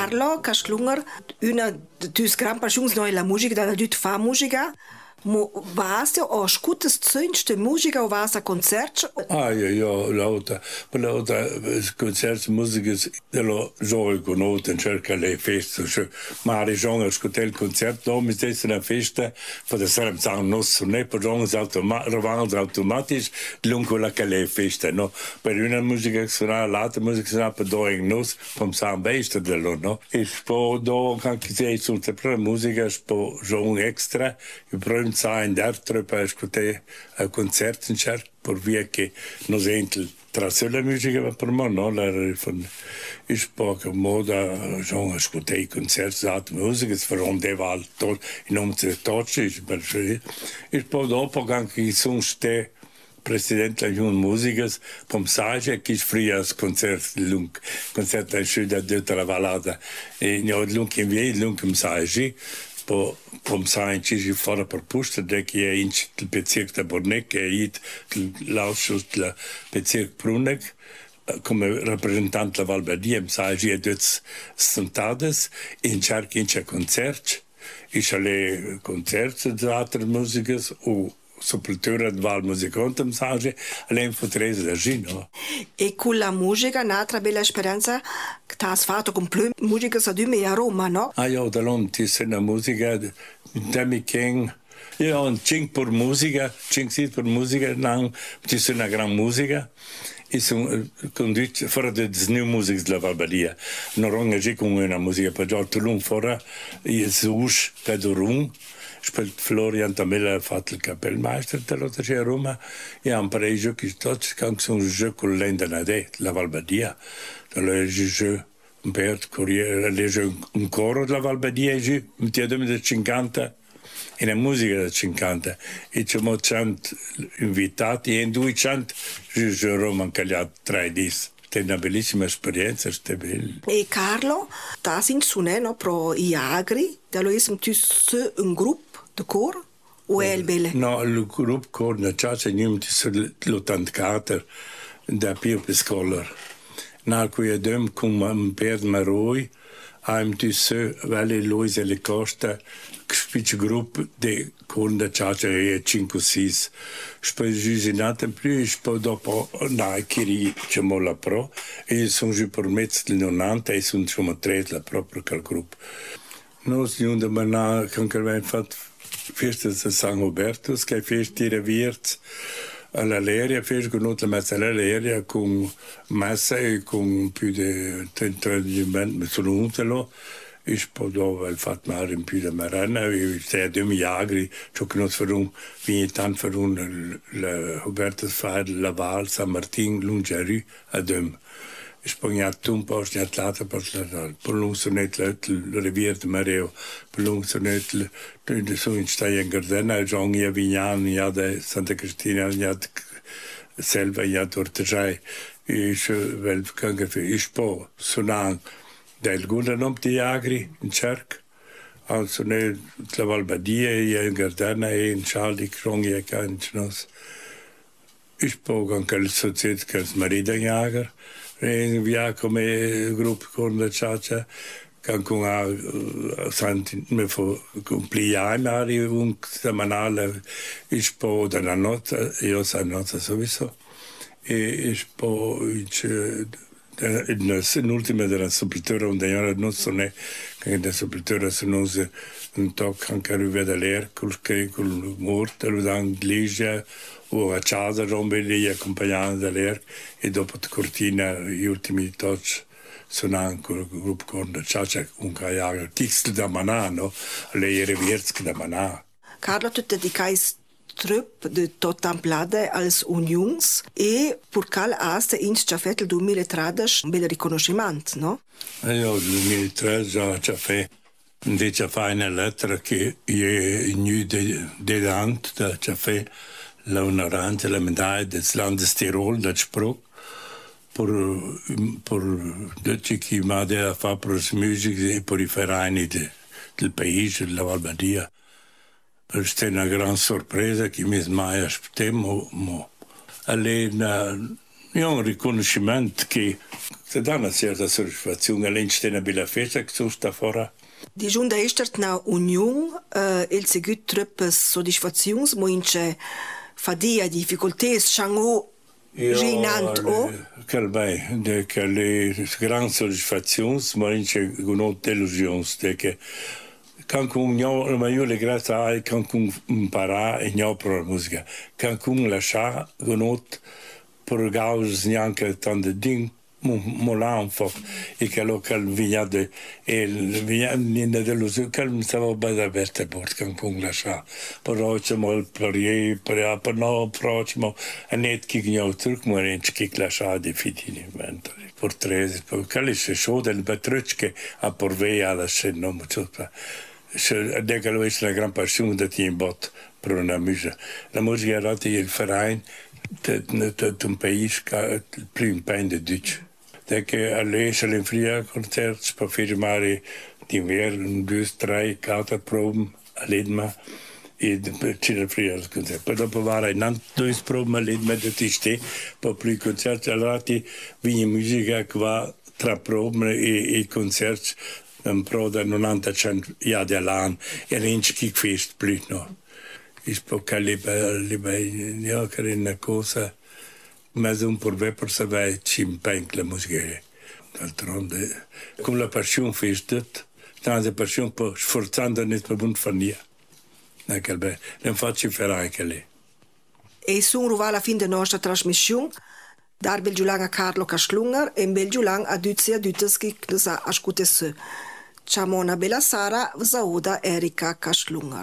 Carlo Casclunger, una delle grandi passioni è la musica, da tutti fa musica. Mo vas du o scutas zünste Musiker o vas a concerts? Lauta concerts musiches dello gioco con noten cerca le feste, ma regione ascolta il concerto, mi stessa una festa, per da sarem sagen nos, ne per jongens automatisch, lungo la che le feste, no? Per una musica suona, l'altra musica suona per doing nos, vom sagen beste dello, no? E spo do kan che sei sul per musica, spo jonge extra, i in d'altre per ascoltare concerti per via che non sente tra la musica per me no ich poco moda genre ascoltare concerti altre musiche verrondeva tot in nome di tutti ich po dopo anche sono ste presidente la Jun Musikas vom Sage che frias concert in Schüler de la Vallada e no lung in vie lung im Sage vom Sein ci fora per pusta de che è in il Bezirk da Bornek e it l'ausschuss del Bezirk Bruneck come rappresentante la Valbadia im Sage dets sentades in cerca concert ich alle Konzerte d'altre musiches o soprattutto val musicante im Sage allein fotrese da Gino. E con la musica un'altra bella esperienza che ti hai fatto con più musica a Roma, no? Ja, da lonti se na musica da mi ken ja un cinque per musica nang ci sono una gran musica e sono conduit fora de new music della Valbadia non ronga già con una musica per già tulum fora e sus da Durung spielt Florian Tamella fatto il Kapellmeister dell'Ottaci a Roma e ha un pareggio che tutti sono giochi con l'Endanade, la Valbadia. Allora gioco un per Corriere, legge un coro della Valbadia e mi tiene 50 e la musica da 50 e ci sono 100 invitati e in 200 gioco a Roma anche gli altri 3 dis. È una bellissima esperienza, è bello. E Carlo, da sind suone no pro i agri, da lo ism tu un gruppo de cor o è il belle? No, il gruppo cor na ciace niente l'84 da Pio Piscoller. Na cui adem cum un per maroi am tu se vale Loise le Costa spitz gruppo de con da ciace e 5-6. Poi giusinate più poi dopo na chiri chiamo la pro e sono giù per mezzo del 90 e sono insomma 3 la proprio quel gruppo. Nos giunta ma na kan che fatto festa di San Roberto, che è festa di Virz, alla Leria, festa con la messa alla Leria, con massa e con più di 30 sono untelo, e poi dopo il fatto male in più di Marana, e sei 2 agri, ciò che non farò, viene tanto farò la Roberto fa la Val, San Martin, Lungerie, a Döm. Spognato un po' l'altra per l'unsonet il riviera di Mareo per l'unsonet sono in Staia in Gardena Gionghi a Vignani a Santa Cristina a Selva a Torteggiai e vel kange fe ispo sunan del gudanom di agri in cerc also ne la Valbadia in Gardena e in Charlie Krongi a Canchnos ispo kange il societ che marida jager via come gruppo con la ciaccia che con a santi me fo compleanni un settimanale ispo della notte io sa notte sowieso e ispo l'ultima della soprattutto un giorno non sono che da soprattutto sono un tocco anche arrivare col morto l'anglice o a casa rompe lì accompagnata dall'air e dopo cortina gli ultimi touch sono anche il gruppo con la ciaccia un kayak Kixel da Manano le Revierzk da Manà. Carlo tu dedicai trup de Totamplade als Unions e per cal asta in Sciafet il 2013 un bel riconoscimento, no? Io il 2013 già fatto invece fai una lettera che è nu dedant da già fatto l'onorante la medaglia del Landes Tirol da Spruch per tutti chi mi ha fatto per la musica e per i vereini del paese, della Valbadia. È una gran sorpresa che mi mai aspettavo. Allora, Ja, un riconoscimento che ti dà una certa soddisfazione. All'interno della bella festa che sono sta fuori. Die Junta ist na Union, il seguit troppes soddisfazions, mo ince fadia difficultés chango ginant o. Che le grandi soddisfazioni, ma ince con delusioni, che Cancun la maggiore grazia è Cancun imparare e non per la musica. Cancun lascia con per gauze neanche tanto ding molanfo e che lo calvignade e il vignade delusione che mi stava bene aperta per Cancun lascia. Però c'è mal per no prossimo e net che io turc morenci che lascia definitivamente. Per tre per calise show del Petrucci a porvei alla scena non molto. Ik denk dat het een grote passie dat hij in bot per una musica. La musica era il verein dat een país che più impegno di Duits. Dat ik allees in vrije concerts per firmare die weer 2, 3, 4 proben alleen maar e c'era vrije concert. Poi dopo waren in 2 proben alleen maar dat is te per più concerti allora vince musica qua tra proben e concerti. Un pro da 90 jaar de laan en eentje kiekfeest blijft nog. Is ook liever ja, een cosa, maar zo'n probleem per se wij chimpank la musica. D'altronde, come la passion feest dit, dan de passion per sforzando net per buon fania. Dan faccio fare anche lei. E sono arrivati alla fine della nostra trasmissione. Dar belgiulang a Carlo Caslunger e belgiulang a Duzia Duteski che sa ascoltesse. Ciao, una bella sera, Zauda Erika Caslunger.